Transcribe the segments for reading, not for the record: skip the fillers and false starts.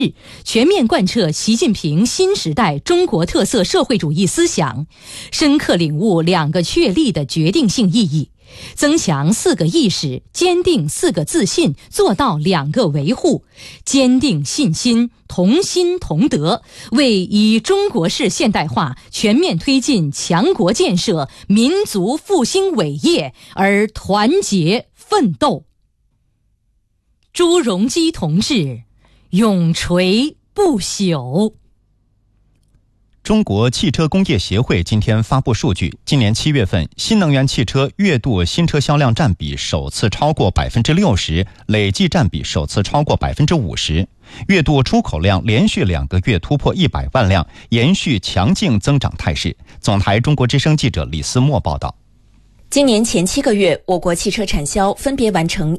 全面贯彻习近平新时代中国特色社会主义思想，深刻领悟2个确立的决定性意义，增强4个意识，坚定4个自信，做到2个维护，坚定信心，同心同德，为以中国式现代化全面推进强国建设、民族复兴伟业而团结奋斗。朱镕基同志永垂不朽。 中国汽车工业协会今天发布数据，今年7月份新能源汽车月度新车销量占比首次超过 60%， 累计占比首次超过 50%， 月度出口量连续2个月突破100万辆，延续强劲增长态势。总台中国之声记者李思墨报道。 今年前7个月，我国汽车产销分别完成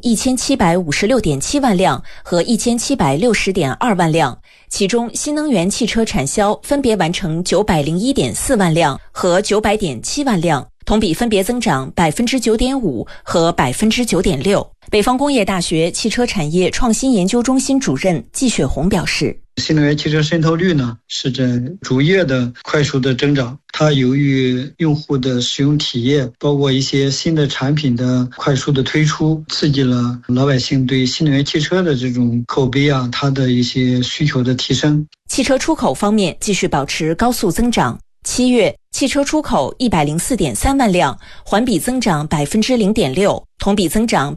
1756.7万辆和1760.2万辆，其中新能源汽车产销分别完成901.4万辆和900.7万辆，同比分别增长 9.5% 和 9.6%。北方工业大学汽车产业创新研究中心主任季雪红表示， 新能源汽车渗透率呢是在逐月的快速的增长，它由于用户的使用体验，包括一些新的产品的快速的推出，刺激了老百姓对新能源汽车的这种口碑啊，它的一些需求的提升。 汽车出口方面继续保持高速增长，7月汽车出口104.3万辆，环比增长 0.6%， 同比增长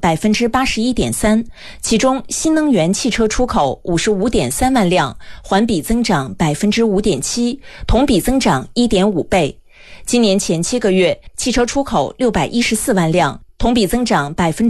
81.3%， 其中新能源汽车出口55.3万辆，环比增长 5.7%， 同比增长 1.5 倍。今年前7个月，汽车出口614万辆，同比增长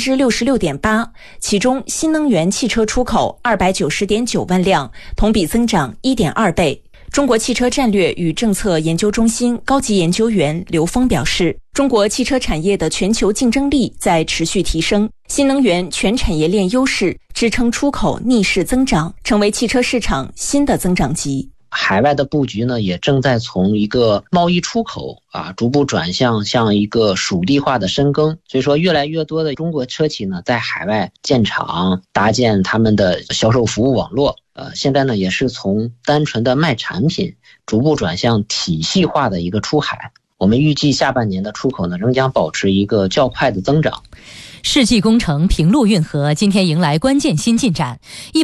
66.8%， 其中新能源汽车出口290.9万辆，同比增长 1.2 倍。中国汽车战略与政策研究中心高级研究员刘峰表示，中国汽车产业的全球竞争力在持续提升，新能源全产业链优势支撑出口逆势增长，成为汽车市场新的增长极。 海外的布局呢，也正在从一个贸易出口逐步转向一个属地化的深耕。所以说，越来越多的中国车企呢，在海外建厂，搭建他们的销售服务网络。现在呢，也是从单纯的卖产品，逐步转向体系化的一个出海。我们预计下半年的出口呢，仍将保持一个较快的增长。 世纪工程平陆运河今天迎来关键新进展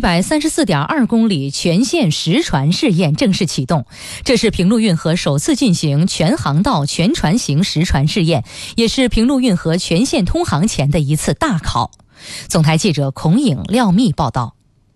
，134.2公里全线实船试验正式启动。这是平陆运河首次进行全航道全船型实船试验，也是平陆运河全线通航前的一次大考。总台记者孔颖、廖密报道。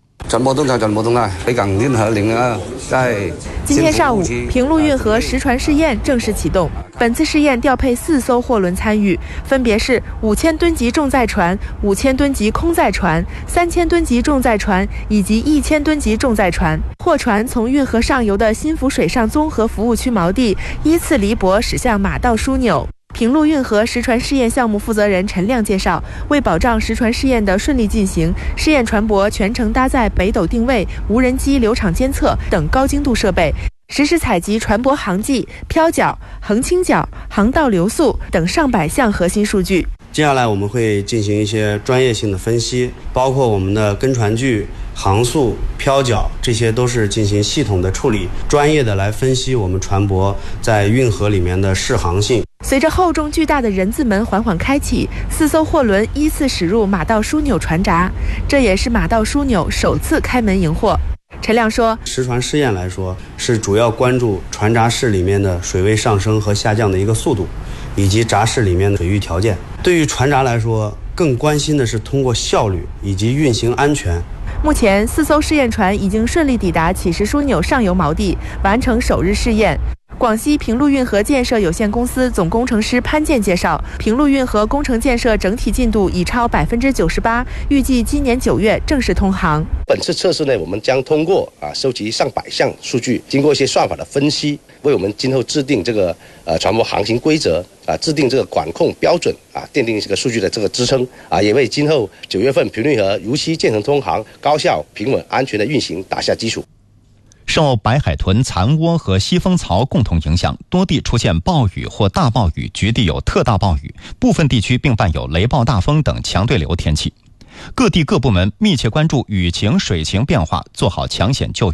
今天上午，平陆运河实船试验正式启动。本次试验调配4艘货轮参与，分别是5000吨级重载船、5000吨级空载船、3000吨级重载船以及1000吨级重载船。货船从运河上游的新福水上综合服务区锚地依次离泊驶向马道枢纽。平陆运河实船试验项目负责人陈亮介绍，为保障实船试验的顺利进行，试验船舶全程搭载北斗定位、无人机流场监测等高精度设备，实时采集船舶航迹、漂角、横倾角、航道流速等上百项核心数据。 接下来我们会进行一些专业性的分析，包括我们的跟船距、航速、漂角，这些都是进行系统的处理，专业的来分析我们船舶在运河里面的适航性。 随着厚重巨大的人字门缓缓开启，4艘货轮依次驶入马道枢纽船闸，这也是马道枢纽首次开门迎货。陈亮说， 实船试验来说，是主要关注船闸室里面的水位上升和下降的一个速度，以及闸室里面的水域条件。对于船闸来说，更关心的是通过效率以及运行安全。 目前4艘试验船已经顺利抵达启石枢纽上游锚地，完成首日试验。广西平陆运河建设有限公司总工程师潘健介绍，平陆运河工程建设整体进度已超 98%， 预计今年9月正式通航。 本次测试呢，我们将通过收集上百项数据，经过一些算法的分析，为我们今后制定这个船舶航行规则制定这个管控标准奠定这个数据的这个支撑也为今后9月份平陆运河如期建成通航、高效、平稳、安全的运行打下基础。 受白海豚残涡和西风槽共同影响，多地出现暴雨或大暴雨，局地有特大暴雨，部分地区并伴有雷暴大风等强对流天气。 各地各部门密切关注雨情、水情变化，做好抢险救援。